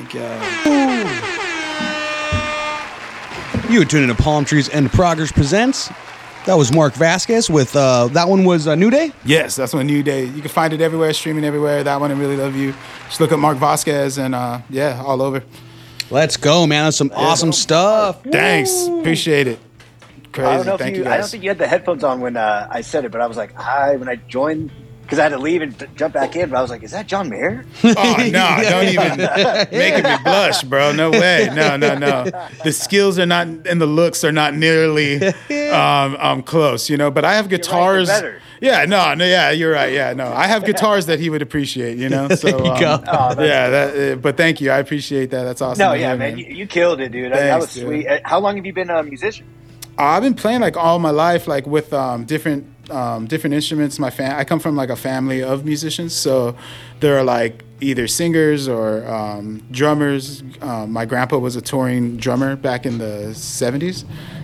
God. You tuned into Palm Trees and Progress Presents. That was Mark Vasquez with, that one was New Day? Yes, that's one New Day. You can find it everywhere, streaming everywhere. That one, I Really Love You. Just look up Mark Vasquez and, all over. Let's go, man. That's some awesome stuff. Thanks. Appreciate it. Crazy. I don't know if Thank you I guys. don't think you had the headphones on when I said it, but I was like, when I joined, because I had to leave and jump back in, but I was like, is that John Mayer? Oh, no, don't even making me blush, bro. No way. No. The skills are not, and the looks are not nearly close, but I have guitars. You're right, Yeah, yeah, you're right. Yeah, no. I have guitars that he would appreciate, So, There you go. but thank you. I appreciate that. That's awesome. No, to yeah, hear, man, you killed it, dude. That was Thanks, sweet. dude. How long have you been a musician? I've been playing like all my life, like with different instruments. I come from like a family of musicians, so there are like either singers or drummers. My grandpa was a touring drummer back in the 70s,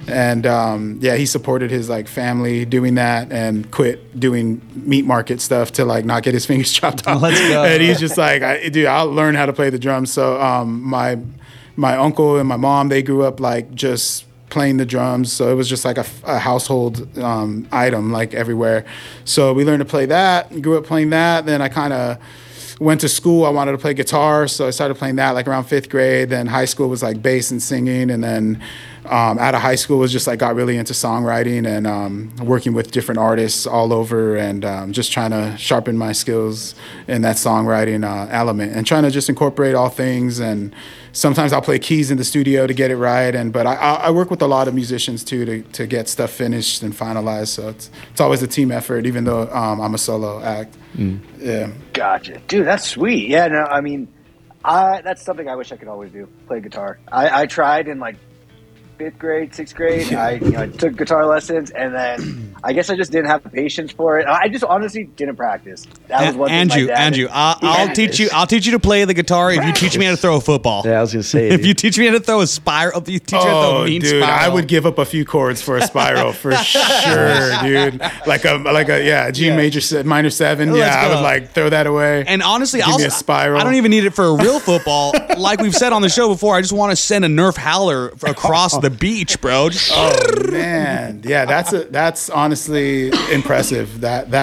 and he supported his like family doing that and quit doing meat market stuff to like not get his fingers chopped off. Let's go. And he's just like, dude, I'll learn how to play the drums. So my uncle and my mom, they grew up like just playing the drums, so it was just like a household item like everywhere. So we learned to play that, grew up playing that. Then I kind of went to school. I wanted to play guitar, so I started playing that like around 5th grade. Then high school was like bass and singing, and then out of high school was just like got really into songwriting and working with different artists all over, and just trying to sharpen my skills in that songwriting element, and trying to just incorporate all things. And sometimes I'll play keys in the studio to get it right, but I work with a lot of musicians too to get stuff finished and finalized. So it's always a team effort, even though I'm a solo act. Yeah. Gotcha, dude. That's sweet. Yeah, no, I mean, that's something I wish I could always do. Play guitar. I tried in like 5th grade, 6th grade. I took guitar lessons, and then I guess I just didn't have the patience for it. I just honestly didn't practice. That was one thing my dad Andrew, I'll teach you. I'll teach you to play the guitar if you teach me how to throw a football. Yeah, I was gonna say. If you teach me how to throw a spiral, if you teach me how to throw a mean dude, spiral, I would give up a few chords for a spiral for sure, dude. Like a G major minor 7. Let's I go. would like throw that away. And honestly, Give me a spiral. I don't even need it for a real football. Like we've said on the show before, I just want to send a Nerf howler across the beach, bro. Oh man, yeah, that's honestly impressive.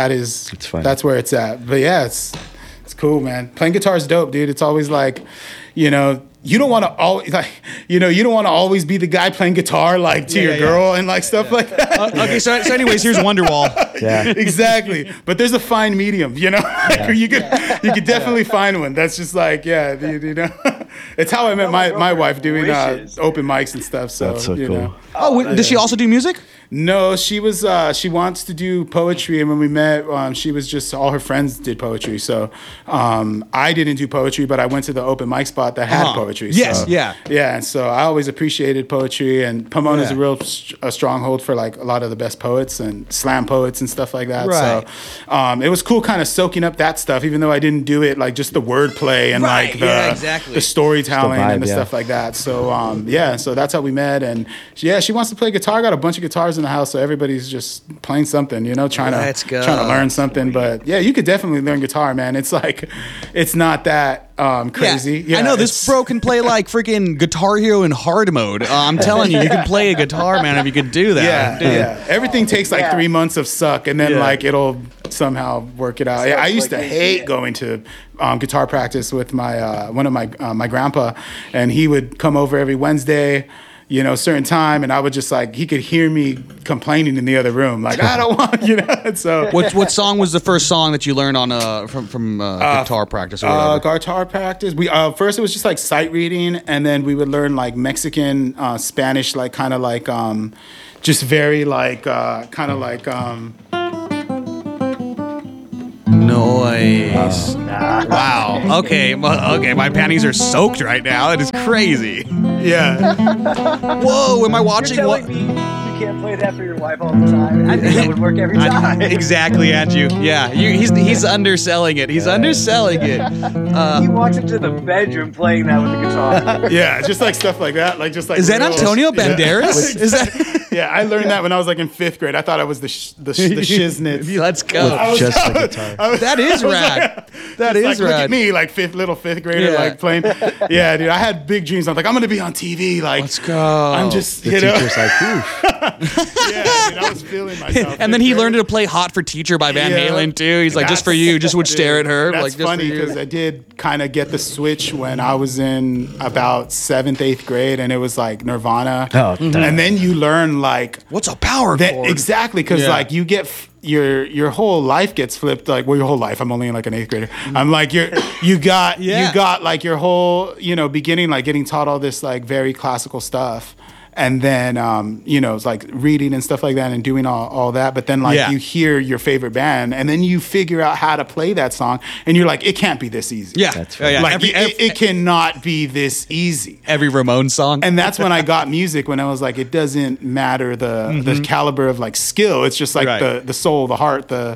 That's where it's at. But yeah, it's cool, man. Playing guitar is dope, dude. It's always like, you don't want to always you don't want to always be the guy playing guitar like to your girl and like stuff like that. Okay, so anyways, here's Wonderwall. Yeah. Exactly. But there's a fine medium, you could definitely find one. That's just like, it's how I met my wife doing open mics and stuff. So That's so cool. Does she also do music? No, she wants to do poetry, and when we met, she was just, all her friends did poetry. So I didn't do poetry, but I went to the open mic spot that had poetry. Yes, so, yeah. Yeah, and so I always appreciated poetry, and Pomona is a stronghold for like a lot of the best poets and slam poets and stuff like that. Right. So it was cool kind of soaking up that stuff, even though I didn't do it like just the wordplay and Right, like exactly. the storytelling Just the vibe, and the stuff like that. So so that's how we met, and she wants to play guitar. I got a bunch of guitars in the house, so everybody's just playing something, trying to learn something. But yeah, you could definitely learn guitar, man. It's like, it's not that crazy. Yeah, I know this bro can play like freaking Guitar Hero in hard mode. I'm telling you can play a guitar, man, if you could do that. Yeah. Everything takes like 3 months of suck, and then like it'll somehow work it out. I used to hate going to guitar practice with my one of my grandpa, and he would come over every Wednesday, certain time, and I would just like, he could hear me complaining in the other room, like, I don't want, so. What song was the first song that you learned on from guitar practice or whatever? Guitar practice. We first it was just like sight reading, and then we would learn like Mexican, Spanish, like kind of like just very like kind of like Noise. Wow. Okay. Okay. My panties are soaked right now. It is crazy. yeah. Whoa. Am I watching You're what? telling me you can't play that for your wife all the time. I think that would work every time. Exactly, Andrew. Yeah. He's underselling it. He's underselling it. You walked into the bedroom playing that with the guitar. Yeah, just like stuff like that, like just like. Is that real- Antonio Yeah. Banderas? Is that? Yeah, I learned that when I was like in 5th grade. I thought I was the shiznits. Let's go. Just the guitar. That is rad. That is Look rad. at me, like little fifth grader, Yeah. like playing. Yeah, dude, I had big dreams. I'm like, I'm gonna be on TV. Like, Let's go. I'm just, The you know, teacher's like, oof. yeah, dude, I was feeling myself. And then he learned to play "Hot for Teacher" by Van Yeah. Halen too. He's like, just for That's- you, just would stare at her. That's like, just funny for you. because I did kind of get the switch when I was in about 7th, 8th grade, and it was like Nirvana. Oh, damn. And then you learn like What's a power that chord? exactly because Yeah. like you get your whole life gets flipped. Like, well, your whole life. I'm only like an 8th grader. I'm like you got like your whole beginning, like getting taught all this like very classical stuff. And then, it's like reading and stuff like that and doing all that. But then, like, Yeah. you hear your favorite band and then you figure out how to play that song. And you're like, it can't be this easy. Yeah, That's yeah, yeah. Like, it cannot be this easy. every Ramones song. And that's when I got music, when I was like, it doesn't matter the caliber of, like, skill. It's just, like, Right. the soul, the heart, the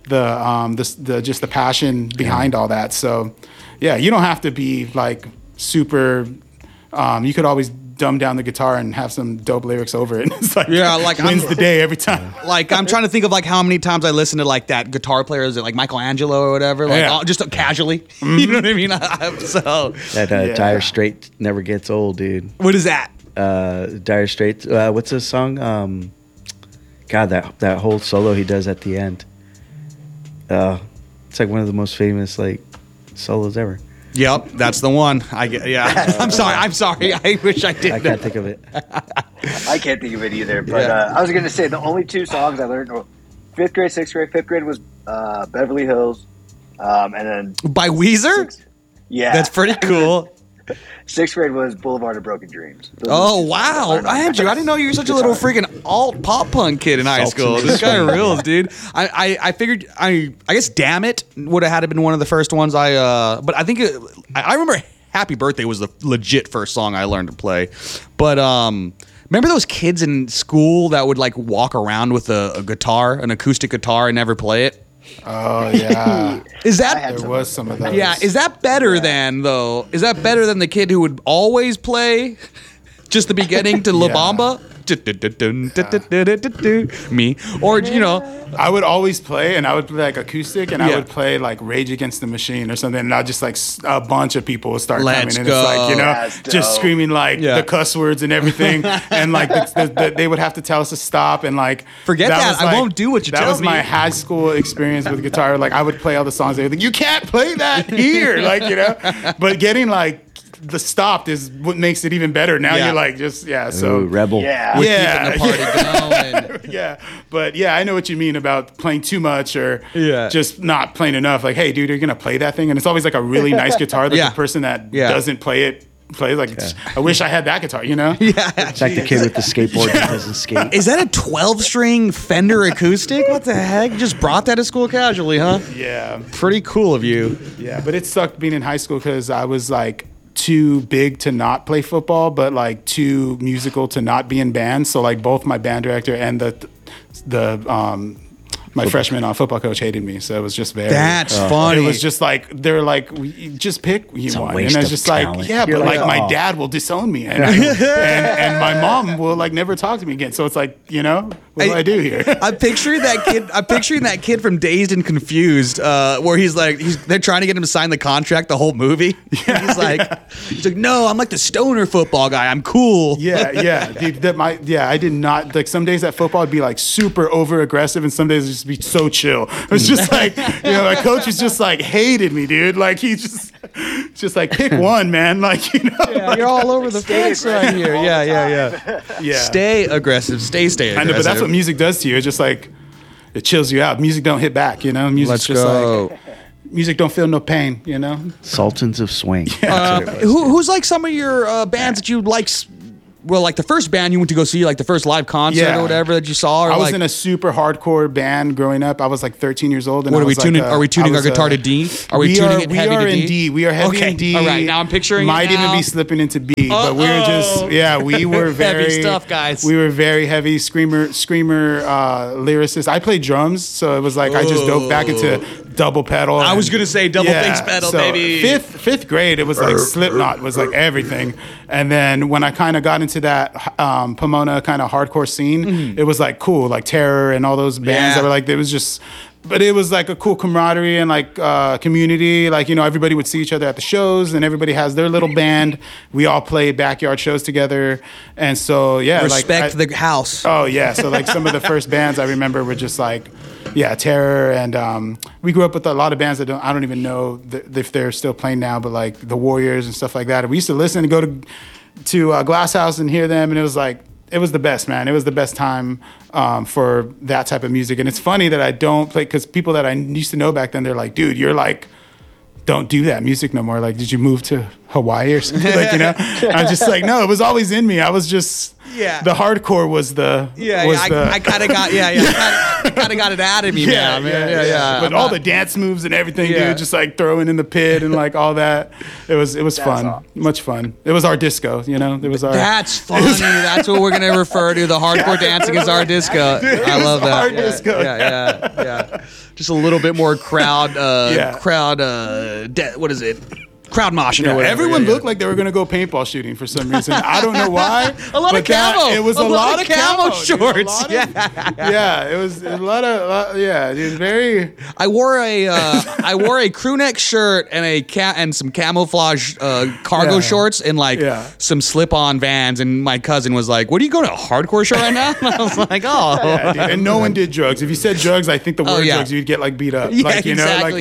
just the passion behind all that. So, yeah, you don't have to be, like, super... you could always dumb down the guitar and have some dope lyrics over it. It's like, Yeah, like, wins the day every time. Like, I'm trying to think of like how many times I listened to like that guitar player, is it like Michelangelo or whatever? Like, Yeah. just casually. You know what I mean? So, That Yeah. Dire Straits never gets old, dude. what is that? Dire Straits. What's this song? God, that whole solo he does at the end. It's like one of the most famous like solos ever. Yep, that's the one. Yeah. I'm sorry. I wish I did. I can't think of it. I can't think of it either. But Yeah. I was going to say the only 2 songs I learned were 5th grade, 6th grade. 5th grade was Beverly Hills, and then By Weezer? yeah, That's pretty cool. 6th grade was Boulevard of Broken Dreams. Those Oh, were the 2 songs I wow. learned on Andrew, I didn't know you were such a little guitar. freaking alt pop punk kid in high Salts school. and This guy swing. rules, dude. I figured, I guess Damn It would have had to been one of the first ones but I think, I remember Happy Birthday was the legit first song I learned to play. But, remember those kids in school that would like walk around with a guitar, an acoustic guitar, and never play it? Oh, yeah. Is I that had There was some of those. yeah? Is that better than though? Is that better than the kid who would always play just the beginning to La Yeah. Bamba? Me or I would always play, and I would play like acoustic, and Yeah. I would play like Rage Against the Machine or something, and I just like a bunch of people would start Let's coming, and it's like go. That's just dope. screaming like Yeah. the cuss words and everything, and like they would have to tell us to stop, and like Forget that. was, I like- won't do what you that tell was my me. high school experience with guitar. Like I would play all the songs, they were like, you can't play that here, but getting like the stopped is what makes it even better. Now Yeah. you're like so Ooh, Rebel. Yeah. yeah, keeping the party going. yeah, but yeah, I know what you mean about playing too much or Yeah. just not playing enough. Like, hey, dude, you're gonna play that thing, and it's always like a really nice guitar that Yeah. the person that Yeah. doesn't play it plays. Like, I wish I had that guitar, Yeah. It's like the kid with the skateboard that doesn't skate. Is that a 12-string Fender acoustic? What the heck? You just brought that to school casually, huh? Yeah, Pretty cool of you. yeah, but it sucked being in high school because I was like too big to not play football, but like too musical to not be in bands. So like both my band director and my freshman football coach hated me, so it was just very. That's funny. It was just like they're like, just pick a one, waste and I was of just talent. like, yeah, You're but like like, my oh. dad will disown me, and my mom will like never talk to me again. So it's like, what do I do here? I'm picturing that kid. I'm picturing that kid from Dazed and Confused, where they're trying to get him to sign the contract the whole movie. He's like, no, I'm like the stoner football guy. I'm cool. Yeah, dude. I did not like. Some days at football would be like super over aggressive, and some days it'd just be so chill. It was just like, my coach was just like hated me, dude. Like he just like pick one, man. Like Yeah, you're all over the fence right here. Yeah. yeah. Stay aggressive. Stay I aggressive. know, but that's what music does to you. It's just like it chills you out. Music don't hit back, Music's Let's just go. like music don't feel no pain, Sultans of Swing. Who's like some of your bands that you like? Well, like the first band you went to go see, like the first live concert Yeah. or whatever that you saw. Or I was like, in a super hardcore band growing up. I was like 13 years old. And What I are we was tuning? Like, Are we tuning I our was, guitar to D? Are we tuning it heavy we are to D? in D. We are heavy Okay. in D. All right, now I'm picturing it Might even now. be slipping into B, but we were just we were very Heavy stuff, guys. We were very heavy screamer lyricists. I played drums, so it was like I just dove back into double pedal. I was gonna say double bass pedal, so baby. Fifth grade, it was like Slipknot was like everything. And then when I kind of got into that Pomona kind of hardcore scene, it was like cool, like Terror and all those bands that were like, it was just. But it was like a cool camaraderie and like community. Like, everybody would see each other at the shows and everybody has their little band. We all played backyard shows together. And so, yeah. Respect the house. Oh, yeah. So like some of the first bands I remember were just like, Terror. And we grew up with a lot of bands that I don't even know if they're still playing now, but like the Warriors and stuff like that. And we used to listen and go to Glass House and hear them. And it was like, it was the best, man. It was the best time for that type of music. And it's funny that I don't play, because people that I used to know back then, they're like, dude, you're like, don't do that music no more. Like, did you move to Hawaii or something? Like, I'm just like, no, it was always in me. I was just, the hardcore was the, I kind of got, kind of got it out of me, man. But all the dance moves and everything, dude, just like throwing in the pit and like all that. It was fun, awesome. Much fun. It was our disco, It was our. That's funny. That's what we're gonna refer to. The hardcore dancing is our disco. Dude, I love that. Our disco. Yeah. Just a little bit more crowd. What is it? Crowd moshing or whatever. Everyone looked like they were going to go paintball shooting for some reason. I don't know why. A lot of camo. It was a lot of camo shorts. It was a lot of dude, very. I wore a crew neck shirt and some camouflage cargo shorts and some slip-on Vans, and my cousin was like, "What are you going to a hardcore show right now?" And I was like, "Oh." Yeah, dude. And no one did drugs. If you said drugs, I think the word drugs, you'd get like beat up. Exactly.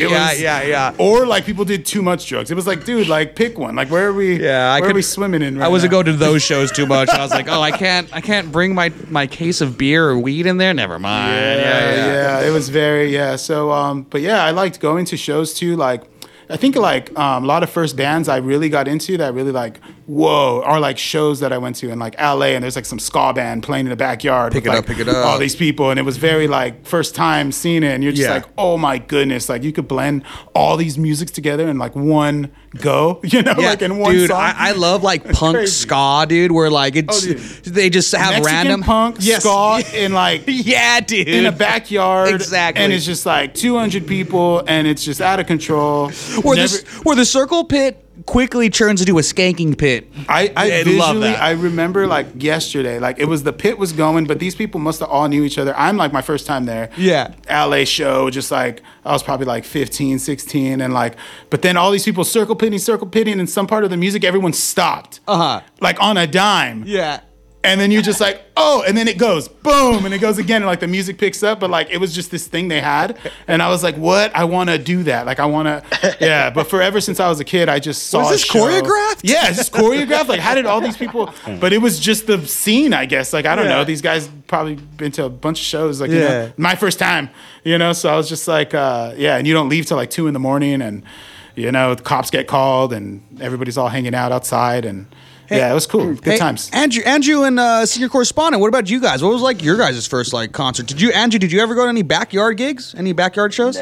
Or like people did too much drugs. It was like, dude, like pick one. Like where are we? Yeah, where are we swimming in? Right I wasn't now? going to those shows too much. I was like, oh, I can't bring my case of beer or weed in there. Never mind. Yeah. It was very So, but yeah, I liked going to shows too. Like, I think like a lot of first bands I really got into that really like whoa are like shows that I went to in like LA, and there's like some ska band playing in the backyard. Pick it up. All these people, and it was very like first time seeing it, and you're just like, oh my goodness, like you could blend all these musics together in like one go, like in one dude, song. I love like punk ska, dude, where like it's they just have Mexican random punk ska in like dude, in a backyard, exactly, and it's just like 200 people, and it's just out of control. Where the circle pit quickly turns into a skanking pit. I visually, love that. I remember like yesterday, like it was the pit was going, but these people must have all knew each other. I'm like my first time there. Yeah. LA show, just like I was probably like 15, 16, and like, but then all these people circle pitting, and some part of the music, everyone stopped. Like on a dime. Yeah. And then you're just like, oh, and then it goes boom, and it goes again, and like the music picks up, but like it was just this thing they had, and I was like, what? I want to do that. Like I want to, But forever since I was a kid, I just saw. Was this choreographed? Yeah, it's just choreographed. Like how did all these people? But it was just the scene, I guess. Like I don't know. These guys probably been to a bunch of shows. Like my first time, So I was just like, and you don't leave till like 2 a.m, and the cops get called, and everybody's all hanging out outside, and. It was cool. Good times. Andrew and senior correspondent, what about you guys? What was like your guys' first like concert? Did you ever go to any backyard gigs? Any backyard shows?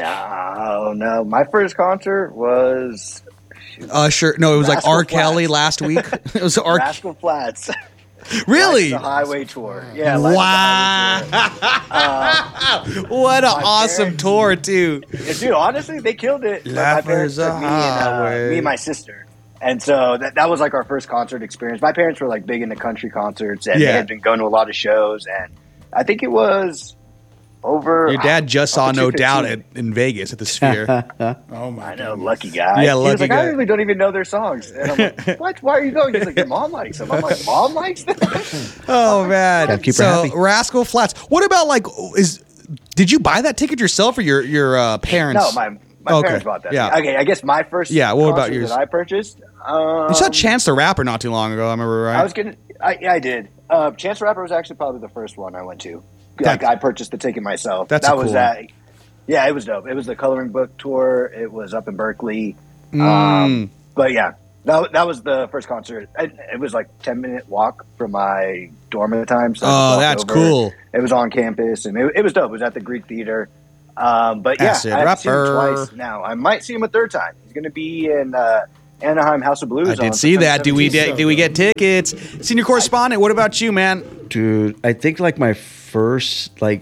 No. My first concert was sure. No, it was Rascal like R. Kelly Flatts. last week. It was Rascal Flats. Really? The Highway Tour. Yeah. Wow. What an awesome parents- tour, too. Yeah, dude, honestly, they killed it. Life My parents is a took highway. me and my sister. And so that was like our first concert experience. My parents were like big into country concerts, and they had been going to a lot of shows. And I think it was over. Your dad just saw No 215. Doubt in Vegas at the Sphere. Oh my! I know, lucky guy. Yeah, He was lucky like, guy. I really don't even know their songs. And I'm like, what? Why are you going? He's like, your mom likes them. I'm like, mom likes them? Oh man! Gotta keep her So happy. Rascal Flats. What about like did you buy that ticket yourself or your parents? No, my Okay. parents bought that. Yeah. Okay, I guess my first Yeah, what about concert yours? that I purchased. You saw Chance the Rapper not too long ago. I remember, right? I did. Chance the Rapper was actually probably the first one I went to. Like, That- I purchased the ticket myself. That's that a was cool that. Yeah, it was dope. It was the Coloring Book tour. It was up in Berkeley. But yeah, that was the first concert. It was like 10-minute walk from my dorm at the time. So I just Oh, walked that's over. cool. It was on campus, and it was dope. It was at the Greek Theater. But yeah, Acid I haven't seen him Rapper. twice now. I might see him a third time. He's going to be in Anaheim House of Blues. I on did see September that. Do we 17th. get tickets? Senior correspondent, what about you, man? Dude, I think like my first like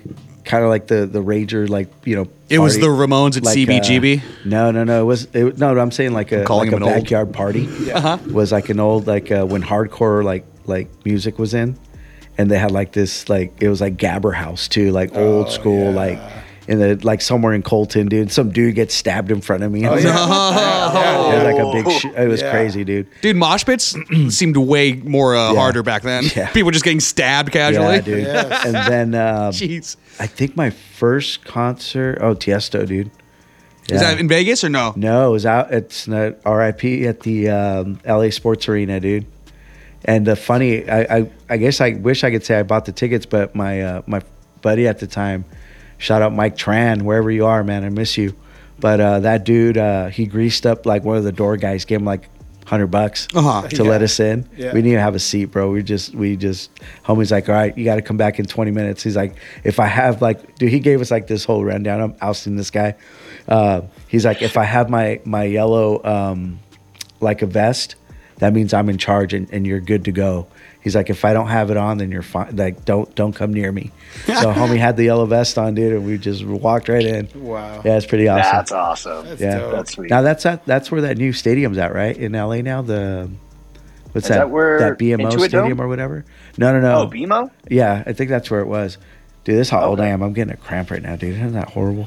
kind of like the rager, like It was party. the Ramones at Like, CBGB. No, no. I'm saying like a calling like a him an old- backyard party. Uh-huh. Was like an old when hardcore like music was in, and they had like this like it was like Gabber House too, like old school like. In the like somewhere in Colton, dude. Some dude gets stabbed in front of me. Oh, It yeah. was like a big. It was Yeah. crazy, dude. Dude, mosh pits seemed way more harder back then. Yeah. People just getting stabbed casually. Yeah, dude. Yes. And then Jeez. I think my first concert. Oh, Tiesto, dude. Is that in Vegas or no? No, it was out. It's not RIP at the LA Sports Arena, dude. And funny, I guess I wish I could say I bought the tickets, but my buddy at the time, shout out Mike Tran, wherever you are, man, I miss you. But that dude, he greased up like one of the door guys, gave him like $100 Uh-huh. to let us in. Yeah. We didn't even have a seat, bro. We just homie's like, all right, you got to come back in 20 minutes. He's like, if I have like, dude, he gave us like this whole rundown. I'm ousting this guy. He's like, if I have my yellow like a vest, that means I'm in charge and you're good to go. He's like, if I don't have it on, then you're fine. Like, don't come near me. So homie had the yellow vest on, dude, and we just walked right in. Wow. Yeah, it's pretty awesome. That's awesome. That's Yeah. dope. That's sweet. Now that's where that new stadium's at, right? In LA now, what's Is that where that BMO Intuit stadium Dome? or whatever? No. Oh, BMO? Yeah, I think that's where it was. Dude, this is how old I Okay. am. I'm getting a cramp right now, dude. Isn't that horrible?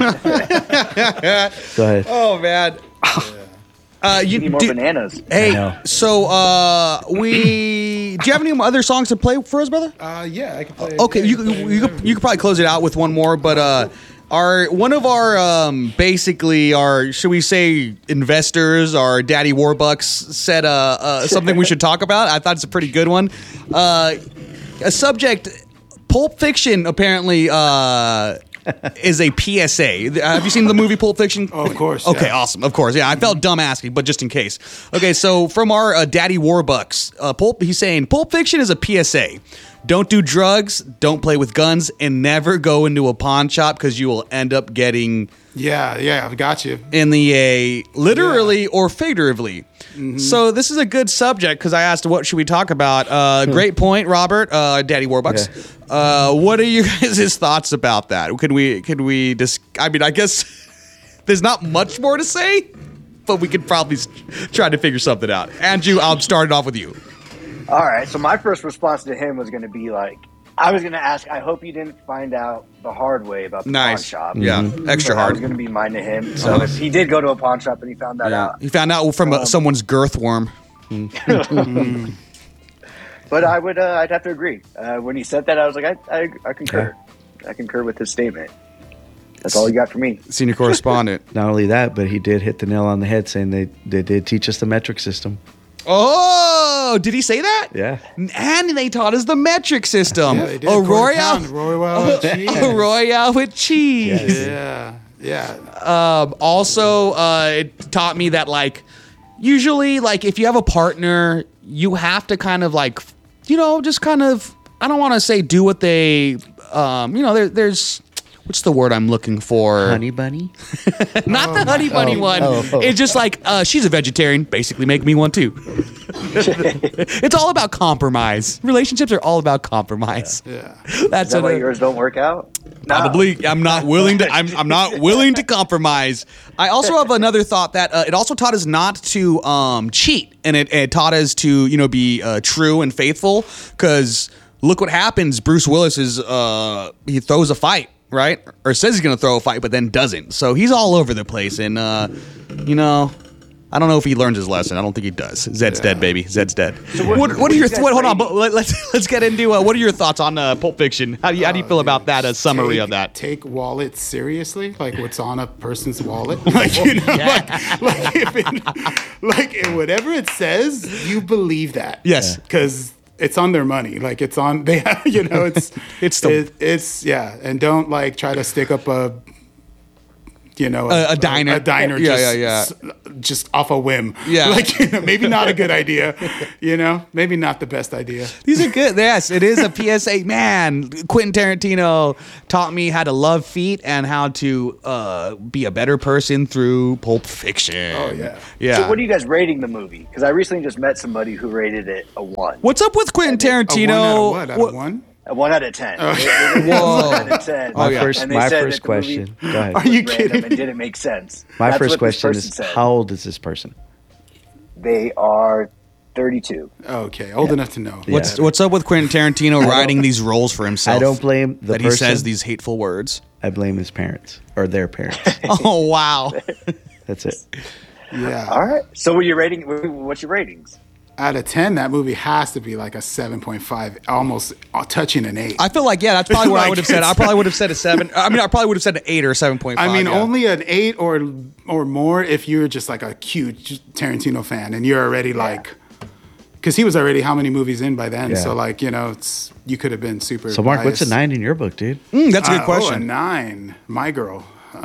Go ahead. Oh, man. You need more bananas. I Hey, know. so do you have any other songs to play for us, brother? Yeah, I can play. Okay, yeah, you could probably close it out with one more, but one of our basically our, should we say, investors, our Daddy Warbucks said something we should talk about. I thought it's a pretty good one. A subject, Pulp Fiction apparently is a PSA. Have you seen the movie Pulp Fiction? Oh, of course. Okay, yeah. awesome. Of course. Yeah, I felt dumb asking, but just in case. Okay, so from our Daddy Warbucks, he's saying Pulp Fiction is a PSA. Don't do drugs, don't play with guns, and never go into a pawn shop because you will end up getting Yeah, I've got you. in the literally or figuratively. So this is a good subject because I asked what should we talk about. Great point, Robert, Daddy Warbucks. What are you guys' thoughts about that? Could we just? I mean, I guess there's not much more to say, but we could probably try to figure something out. Andrew, I'll start it off with you. All right. So my first response to him was going to be like, I was going to ask, I hope you didn't find out the hard way about the pawn Nice. shop. Yeah, extra That was hard. going to be mine to him. So if he did go to a pawn shop and he found that out. He found out from someone's girth worm. But I would, I'd have to agree. When he said that, I was like, I concur. I concur with his statement. That's all you got for me. Senior correspondent. Not only that, but he did hit the nail on the head, saying they did teach us the metric system. Oh, did he say that? Yeah. And they taught us the metric system. Yeah, they did. A Quarter pound, royale, Royale with cheese. a royale with cheese. Yeah. Also, it taught me that like usually like if you have a partner, you have to kind of like just kind of, I don't want to say do what they there's what's the word I'm looking for? Honey bunny? Not the honey bunny one. Oh. It's just like she's a vegetarian. Basically, make me one too. It's all about compromise. Relationships are all about compromise. Yeah. That's Is that why what yours don't work out? No. probably. I'm not willing to. I'm not willing to compromise. I also have another thought that it also taught us not to cheat, and it taught us to be true and faithful. Because look what happens. Bruce Willis he throws a fight. Right? Or says he's going to throw a fight, but then doesn't. So he's all over the place. And, I don't know if he learns his lesson. I don't think he does. Zed's dead, baby. Zed's dead. So what are do your you guys hold on. rate? But let's get into what are your thoughts on Pulp Fiction? How do you feel about that? A summary of that. Take wallets seriously, like what's on a person's wallet. Like whatever it says, you believe that. Yes. Because it's on their money. Like it's on they it's It's and don't like try to stick up a diner. a diner Yeah, just off a whim. Yeah. Like maybe not a good idea, maybe not the best idea. These are good. Yes, it is a PSA. Man, Quentin Tarantino taught me how to love feet and how to be a better person through Pulp Fiction. Oh, yeah. Yeah. So what are you guys rating the movie? Because I recently just met somebody who rated it a 1. What's up with Quentin A Tarantino? one out of what? Out of one? A 1 out of 10. Oh. They gave me a Whoa. 1 out of 10. My yeah. first And they said that the movie question. Go ahead. Are you was kidding random and me? didn't make sense. My That's first what this question person is, said. how old is this person? They are 32. Okay, old enough to know. Yeah. What's up with Quentin Tarantino writing these roles for himself? I don't blame the that person. he says these hateful words. I blame his parents or their parents. Oh wow! That's it. Yeah. All right. So what's your ratings? Out of 10, that movie has to be like a 7.5, almost touching an 8. I feel like that's probably what I Like, would have said. I probably would have said a 7. I mean, I probably would have said an 8 or 7.5. I mean, yeah. only an 8 or more if you're just like a huge Tarantino fan and you're already like, because he was already how many movies in by then? Yeah. So like, you know, you could have been super. So, Mark, what's a biased. 9 in your book, dude? That's a good Oh, a question. 9. My girl.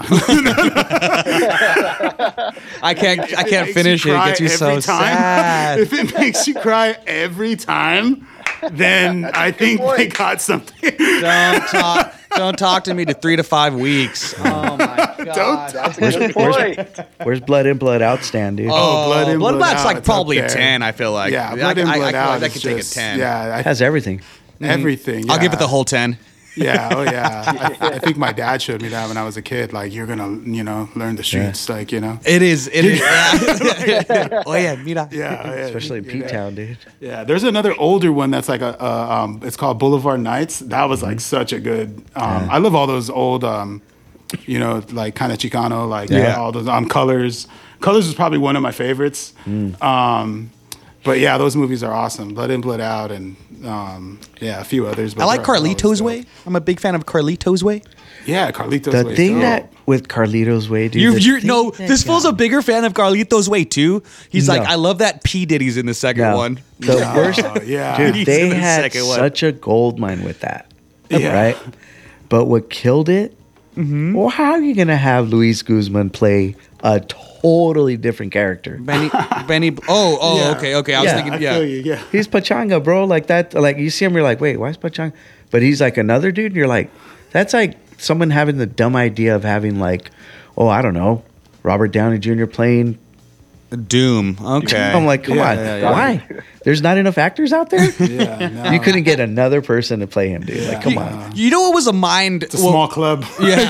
I can't Makes finish you it. It cry gets you so every time. sad. If it makes you cry every time, then I think they got something. Don't talk to me to 3 to 5 weeks. Oh my god. That's a good point. Where's Blood In, Blood Out stand, dude? Oh, Blood In, Blood Blood's Out, like it's probably up a there. 10. I feel like. Yeah, Blood In, Blood Out. I is could take a just- 10. Yeah, It has everything. everything. I'll give yeah. it the whole 10. Yeah, oh yeah. I think my dad showed me that when I was a kid. Like, you're gonna, learn the streets. Like, It is. Yeah. Oh yeah, mira. Yeah, Especially in P-Town, dude. Yeah, there's another older one that's like it's called Boulevard Nights. That was like such a good. I love all those old, like kind of Chicano, like Yeah. all those Colors. Colors is probably one of my favorites. But yeah, those movies are awesome. Blood In, Blood Out, and a few others. But I like they're always Carlito's dope. Way. I'm a big fan of Carlito's Way. Yeah, Carlito's The Way. thing dope. that with Carlito's Way, dude. This fool's a bigger fan of Carlito's Way too. He's No. like, I love that P Diddy's in the second one. The worst, yeah. dude. He's They in the had second one. such a gold mine with that, Yeah. right? But what killed it? Well, how are you gonna have Luis Guzman play a totally different character? Benny. Yeah. Okay. I was Yeah, thinking, I yeah. feel you. Yeah. He's Pachanga, bro. Like that. Like you see him, you're like, wait, why is Pachanga? But he's like another dude. And you're like, that's like someone having the dumb idea of having like, oh, I don't know, Robert Downey Jr. playing. Doom. Okay. I'm like, come on, why? There's not enough actors out there. Yeah, no. You couldn't get another person to play him, dude. Like, come on. You know what was a mind? It's a small club.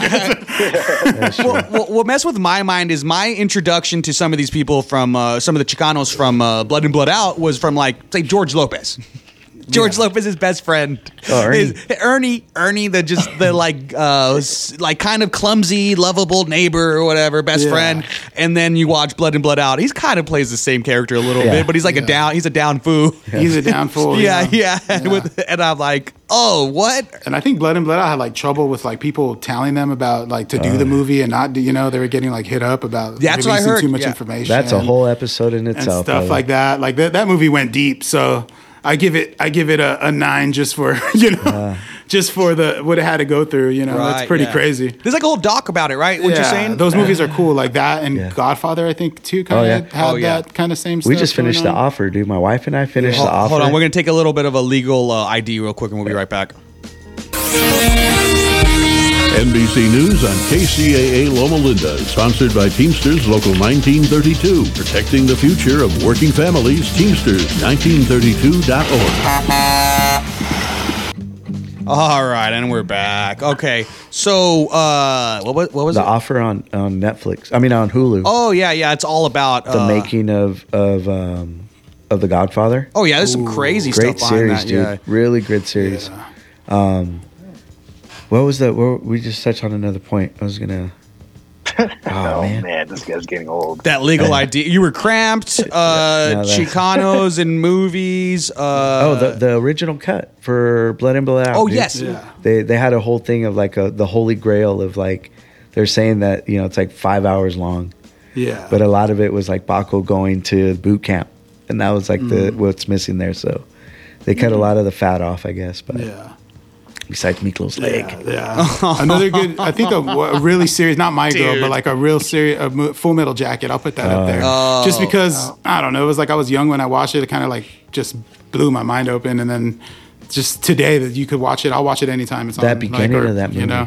What messed with my mind is my introduction to some of these people from some of the Chicanos from Blood and Blood Out was from like say George Lopez. George Lopez's best friend. Oh, Ernie. Ernie, like kind of clumsy, lovable neighbor or whatever, best Yeah. friend. And then you watch Blood and Blood Out. He's kind of plays the same character a little Yeah. bit, but he's like he's a down foo. He's a downfall. Yeah. And I'm like, oh, what? And I think Blood and Blood Out had like trouble with like people telling them about like to do the movie and not do, they were getting like hit up about That's what I releasing heard, too much yeah. information. That's a whole episode in and itself. stuff brother. like that. Like that movie went deep. So I give it a 9 just for just for what it had to go through. It's pretty crazy. There's like a whole doc about it, right? What you're saying? Those movies are cool, like that and Yeah. Godfather. I think too kind of had that kind of same. We stuff just finished the going on. offer, dude. My wife and I finished the offer. Hold on, we're gonna take a little bit of a legal ID real quick, and we'll be right back. NBC News on KCAA Loma Linda, sponsored by Teamsters Local 1932, protecting the future of working families. Teamsters1932.org. All right, and we're back. Okay, so what was the it? offer on Netflix. I mean, on Hulu. Oh yeah, it's all about The making of The Godfather. Oh yeah, there's some crazy Great stuff behind series, that. dude. Yeah. Really good series. What was that? We just touched on another point. I was gonna. Oh man, this guy's getting old. That legal ID. You were cramped. Chicanos in movies. The original cut for Blood and Blood Out. Oh dude. yes. Yeah. They had a whole thing of like the holy grail of like they're saying that it's like 5 hours long, Yeah. but a lot of it was like Baco going to boot camp, and that was like what's missing there. So they cut a lot of the fat off, I guess. But yeah. besides Miklo's leg, Yeah. Another good, I think a really serious, not My Girl, but like a real serious, Full Metal Jacket. I'll put that up there. Just because, I don't know, it was like I was young when I watched it. It kind of like just blew my mind open. And then just today that you could watch it, I'll watch it anytime it's That on. beginning of that movie.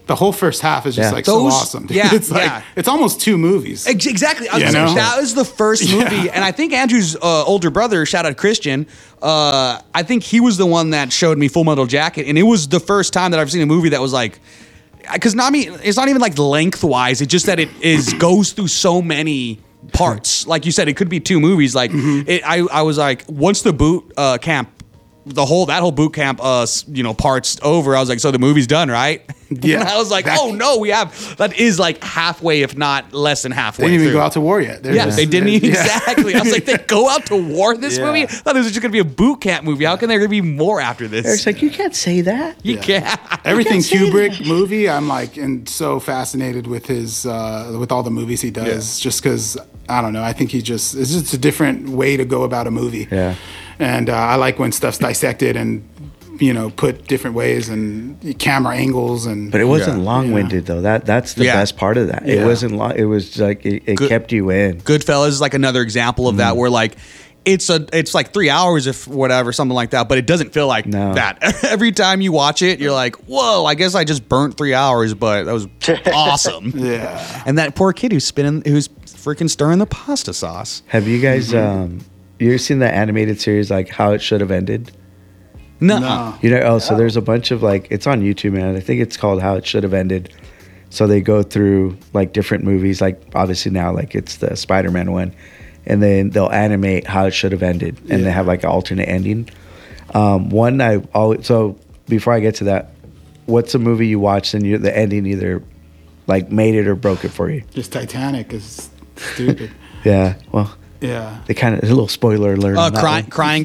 the whole first half is just Yeah. like Those- so awesome. Dude. yeah, It's like yeah. it's almost 2 movies. Exactly. I was You gonna say, know? that was the first movie, and I think Andrew's older brother, shout out Christian, I think he was the one that showed me Full Metal Jacket, and it was the first time that I've seen a movie that was like, because it's not even like lengthwise. It's just that it goes through so many parts. Like you said, it could be 2 movies. Like I was like, once the boot camp. That whole boot camp, parts over. I was like, so the movie's done, right? Yeah. And I was like, oh no, that is like halfway, if not less than halfway. They didn't even through. go out to war yet. They're Yeah, just- they didn't even, yeah. exactly. I was like, they go out to war this Yeah. movie? I thought it was just going to be a boot camp movie. How can there be more after this? Eric's like, you can't say that. you can't. Everything say Kubrick movie, I'm like, and so fascinated with his, with all the movies he does. Just because I don't know, I think it's just a different way to go about a movie. Yeah. And I like when stuff's dissected and put different ways and camera angles and. But it wasn't Yeah. long-winded though. That's the Yeah. best part of that. It Yeah. wasn't long. It was like it Good- kept you in. Goodfellas is like another example of that, where like it's like 3 hours, if whatever, something like that, but it doesn't feel like No. that. Every time you watch it, you're like, whoa, I guess I just burnt 3 hours, but that was awesome. Yeah. And that poor kid who's freaking stirring the pasta sauce. Have you guys you ever seen that animated series like How It Should Have Ended? No. No. So there's a bunch of like, it's on YouTube, man. I think it's called How It Should Have Ended. So they go through like different movies, like obviously now like it's the Spider-Man one, and then they'll animate how it should have ended, and they have like an alternate ending. One I always, so before I get to that, what's a movie you watched and the ending either like made it or broke it for you? Just Titanic is stupid. Yeah, well, Yeah. they kind of, a little spoiler alert. on that Crying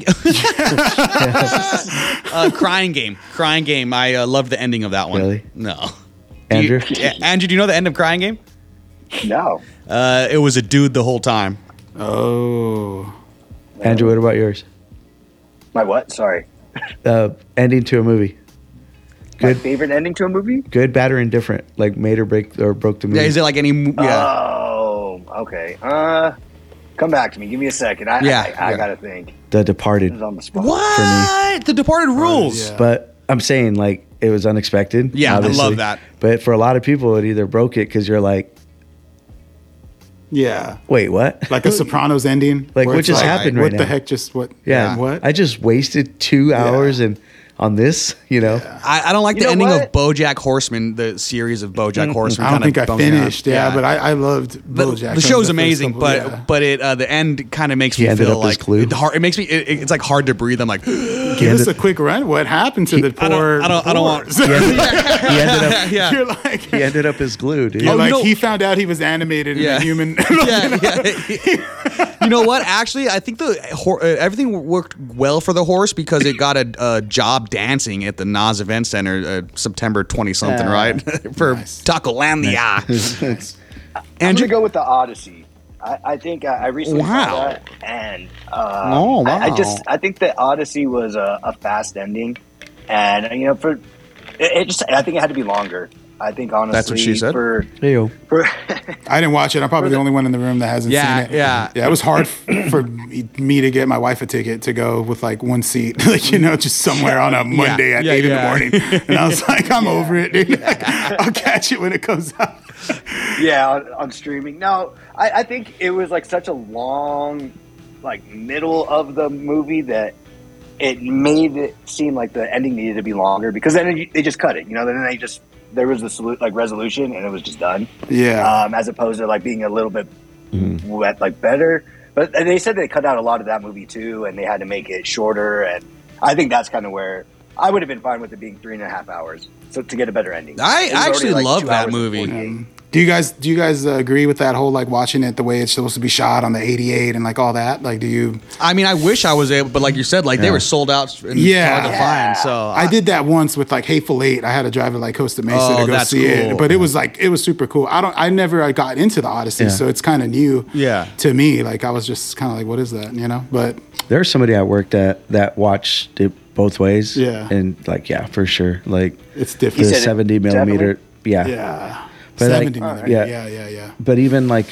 one. Crying Game. I loved the ending of that one. Really? No. Andrew? Andrew, do you know the end of Crying Game? No. It was a dude the whole time. Oh. Andrew, what about yours? My what? Sorry. Ending to a movie. My Good, favorite ending to a movie? good, bad, or indifferent? Like made or break or broke the movie. Yeah, is it like any? Yeah. Oh, okay. Come back to me. Give me a second. I Yeah. gotta think. The Departed. This is on the spot. What? The Departed rules. yeah. But I'm saying like it was unexpected. Yeah, I obviously. love that. But for a lot of people, it either broke it because you're like, Yeah. wait, what? Like a Sopranos ending. Like, where what it's just happened right What the now? heck just what? Yeah. What? I just wasted 2 hours and on this, I don't like You the know ending what? of BoJack Horseman, the series of BoJack Horseman. I don't kinda think I bums me out. finished. Yeah, but I loved BoJack. The show's Some of amazing, first but couple- yeah. but it the end kind of makes He me ended feel up as like Clue. it makes me it's like hard to breathe. I'm like, Give us a quick run. What happened to the poor? I don't want- he ended up yeah. You're like, he ended up as glue, dude. you're Oh, like you know- he found out he was animated in Yeah. a human. yeah. You know what? Actually, I think everything worked well for the horse because it got a job dancing at the Nas Event Center September 20 something, right? For Nice. Tacolandia. I'm Andrew, gonna go with the Odyssey. I think I recently Wow. saw that, and Oh, wow. I think the Odyssey was a fast ending, and I think it had to be longer. I think honestly, That's what she said? For I didn't watch it. I'm probably the only one in the room that hasn't Yeah, seen it. yeah. Yeah, it was hard for me to get my wife a ticket to go with like one seat, like just somewhere on a Monday at 8 in the morning. And I was like, I'm over it, dude. I'll catch it when it comes out. yeah, on streaming. No, I think it was like such a long, like middle of the movie that it made it seem like the ending needed to be longer because then they just cut it. Then there was the resolution and it was just done. Yeah. As opposed to like being a little bit wet, like better. But they said they cut out a lot of that movie too, and they had to make it shorter. And I think that's kind of where I would have been fine with it being 3.5 hours, so to get a better ending. I It was already, actually like, love 2 that hours and movie. 48. Do you guys agree with that whole like watching it the way it's supposed to be shot on the 88 and like all that? Like, do you? I mean, I wish I was able, but like you said, like they were sold out and Yeah. hard to find. So I did that once with like Hateful Eight. I had to drive to like Costa Mesa Oh, to go that's see cool. it, but it was super cool. I never got into the Odyssey, Yeah. so it's kind of new. Yeah. To me, like I was just kind of like, what is that? But There's somebody I worked at that watched it both ways. Yeah. And like, yeah, for sure. Like it's the different. said it 70 millimeter. Yeah. Yeah. But, like, 70 millimeter. yeah. Yeah. But even like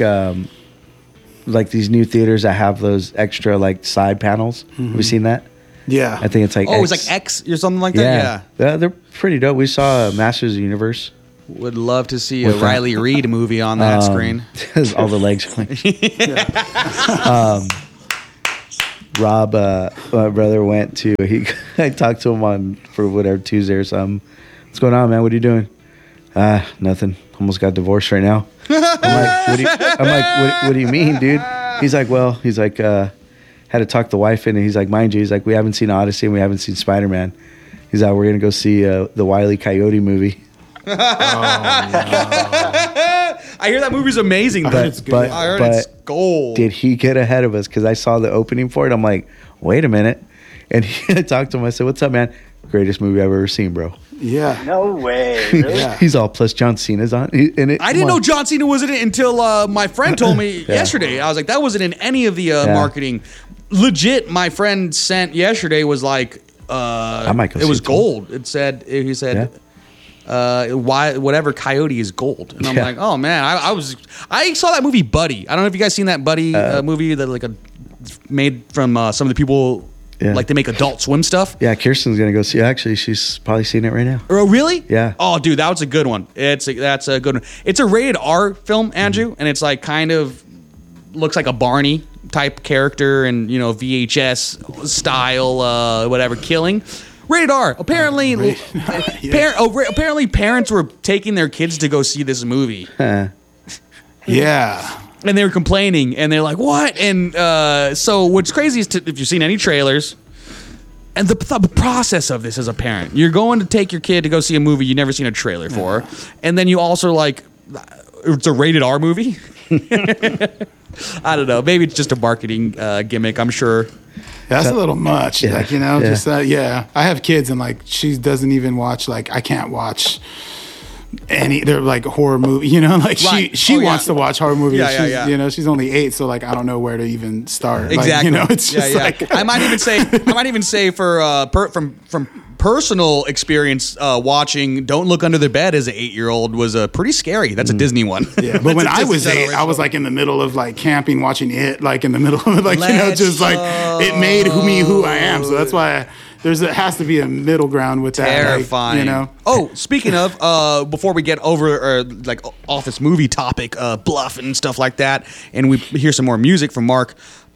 these new theaters that have those extra like side panels. Have you seen that? Yeah. I think it's like it's like X or something like that. Yeah. They're pretty dope. We saw Masters of the Universe Would love to see a Riley Reid movie on that screen. All the legs. Rob, my brother went to. I talked to him for whatever Tuesday or something. What's going on, man? What are you doing? Nothing. Almost got divorced right now. What do you mean, dude? He's like, had to talk the wife in, and he's like, mind you, he's like, we haven't seen Odyssey and we haven't seen Spider-Man. He's like, we're gonna go see the Wile E. Coyote movie. I hear that movie's amazing. I heard it's gold. Did he get ahead of us? Because I saw the opening for it. I'm like, wait a minute. And I talked to him. I said, what's up, man? Greatest movie I've ever seen, bro. Yeah. No way. Really? Yeah. He's all, plus John Cena's on. I didn't know John Cena was in it until my friend told me yesterday. I was like, that wasn't in any of the marketing. Legit, my friend sent yesterday was like, I might go it see was it too. gold. He said, why whatever Coyote is gold, and I'm like, oh man, I saw that movie Buddy. I don't know if you guys seen that Buddy movie that made from some of the people like they make Adult Swim stuff. Yeah, Kirsten's gonna go see. Actually, she's probably seen it right now. Oh really? Yeah. Oh dude, that was a good one. That's a good one. It's a rated R film, Andrew, and it's like kind of looks like a Barney type character and VHS style whatever killing. Rated R. Apparently, apparently parents were taking their kids to go see this movie. Yeah. And they were complaining, and they're like, "What?" And so, what's crazy is if you've seen any trailers, and the process of this as a parent, you're going to take your kid to go see a movie you've never seen a trailer for, and then you also it's a rated R movie. I don't know. Maybe it's just a marketing gimmick. I'm sure. That's a little much. Yeah. Just I have kids, and she doesn't even watch. I can't watch they're like horror movie. Right. She wants to watch horror movies. Yeah. She's only 8, so I don't know where to even start. Exactly. It's just I might even say for from personal experience, watching Don't Look Under the Bed as an 8-year-old was pretty scary. That's a Disney one. Yeah, but when I was 8, I was in the middle of camping, watching it, in the middle of it. It made me who I am. So that's why there has to be a middle ground with that. Terrifying. Oh, speaking of, before we get over off this movie topic, Bluff and stuff like that, and we hear some more music from Mark.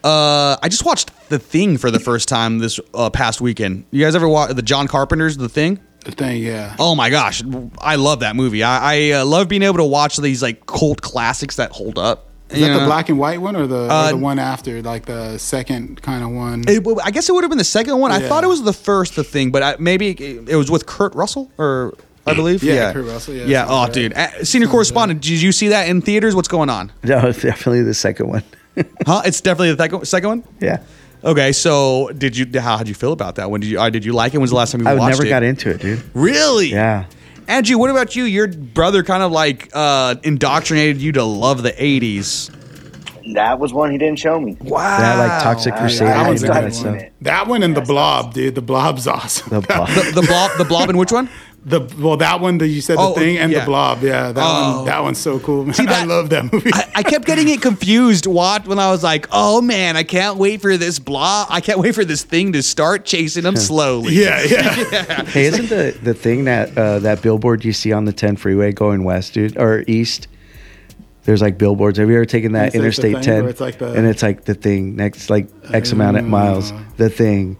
I just watched The Thing for the first time this past weekend. You guys ever watch the John Carpenter's The Thing? The Thing, yeah. Oh my gosh, I love that movie. I love being able to watch these cult classics that hold up. Is that the black and white one or the one after, the second kind of one? I guess it would have been the second one. I thought it was the first The Thing, but maybe it was with Kurt Russell, or I believe. Yeah, Kurt Russell. Yeah. Yeah. Oh, dude. Senior correspondent, did you see that in theaters? What's going on? No, it's definitely the second one. Huh? It's definitely the second one? Yeah. Okay, so how'd you feel about that one? Did you like it? When was the last time you watched it? I never got into it, dude. Really? Yeah. Andrew, what about you? Your brother kind of indoctrinated you to love the 80s. That was one he didn't show me. Wow. That Toxic Crusade. I one's still a haven't good seen one. it. That one and The Blob, dude. The Blob's awesome. The Blob. The Blob in which one? That one that you said, The Thing, and yeah. The Blob. Yeah, that one's so cool, man. I love that movie. I kept getting it confused when I was like, oh man, I can't wait for this Blob. I can't wait for this thing to start chasing him slowly. Yeah. Hey, isn't the thing that billboard you see on the 10 freeway going west, dude, or east? There's billboards. Have you ever taken that Interstate 10? It's and it's The Thing next X amount of miles. The Thing,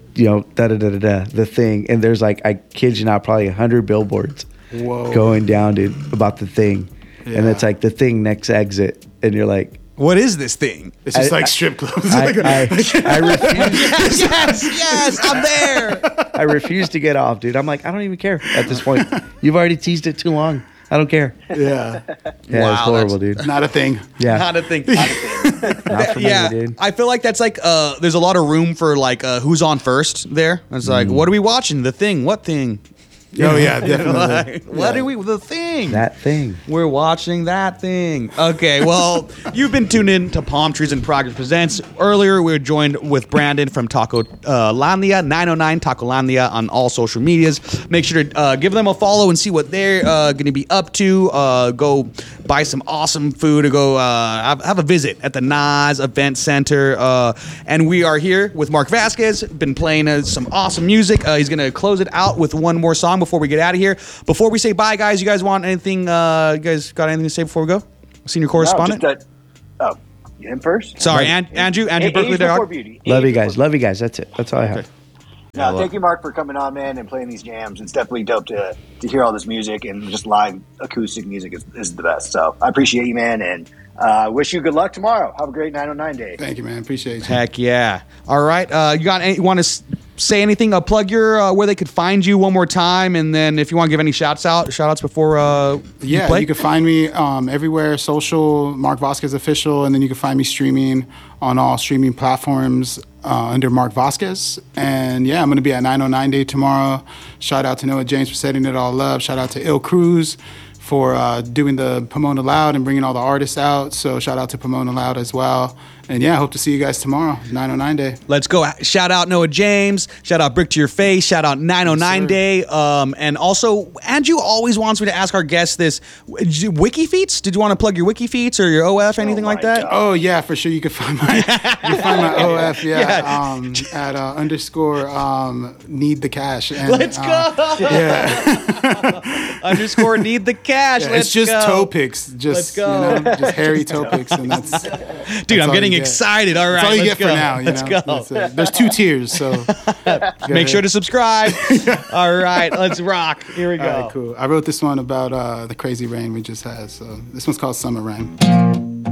The Thing, and there's I kid you not, probably 100 billboards going down, dude, about The Thing, and it's The Thing next exit, and you're like, what is this thing? It's just strip clubs. I refuse. yes, I'm there. I refuse to get off, dude. I'm like, I don't even care at this point. You've already teased it too long. I don't care. Yeah. Yeah, Wow, it's horrible, dude. Not a thing. Yeah. Not a thing. Not for Yeah, me, dude. I feel like that's there's a lot of room for who's on first there. It's what are we watching? The Thing. What thing? Oh yeah, definitely. What are we? The Thing. That thing. We're watching that thing. Okay, well, you've been tuned in to Palm Trees in Progress Presents. Earlier, we were joined with Brandon from Taco Landia, 909 Taco Landia on all social medias. Make sure to give them a follow and see what they're going to be up to. Go buy some awesome food or go have a visit at the Nas Event Center. And we are here with Mark Vasquez, been playing some awesome music. He's going to close it out with one more song before we get out of here. Before we say bye, guys, you guys want anything? You guys got anything to say before we go? Senior correspondent. Him first. Sorry, Andrew Berkeley. Before beauty. Love you guys. Love you guys. That's it. That's all I have. No, thank you, Mark, for coming on, man, and playing these jams. It's definitely dope to hear all this music, and just live acoustic music is the best. So I appreciate you, man, and wish you good luck tomorrow. Have a great 909 day. Thank you, man. Appreciate you. Heck yeah. All right. You want to say anything? Plug your where they could find you one more time, and then if you want to give any shout outs before you play. You can find me everywhere, social, Mark Vasquez Official, and then you can find me streaming on all streaming platforms under Mark Vasquez. And yeah, I'm going to be at 909 Day tomorrow. Shout out to Noah James for setting it all up. Shout out to Il Cruz for doing the Pomona Loud and bringing all the artists out. So shout out to Pomona Loud as well. And yeah, hope to see you guys tomorrow, 909 Day. Let's go. Shout out Noah James. Shout out Brick to Your Face. Shout out 909 Day. And also, Andrew always wants me to ask our guests this. Wiki feats? Did you want to plug your Wiki feats or your OF, anything like that? God. Oh yeah, for sure. You can find my OF at underscore need the cash. And, Let's go. Yeah. Underscore need the cash. Yeah, Let's it's just go. toe picks. Just Let's go. just hairy toe picks, and that's Dude, I'm all getting you get. excited. All right, That's all you let's get go. for now. Let's go. That's it. There's 2 tiers, so Make sure to subscribe. All right, let's rock. Here we go. All right, cool. I wrote this one about the crazy rain we just had. So this one's called Summer Rain.